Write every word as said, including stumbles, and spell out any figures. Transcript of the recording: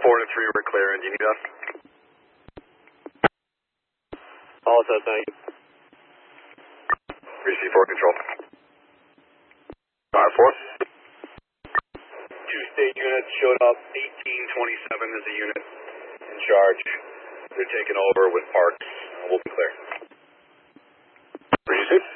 Four to three, we're clear. And do you need us? All set, thank you. three C four control. Five four. Two state units showed up. eighteen twenty-seven is a unit in charge. They're taking over with parks. We'll be clear. three C.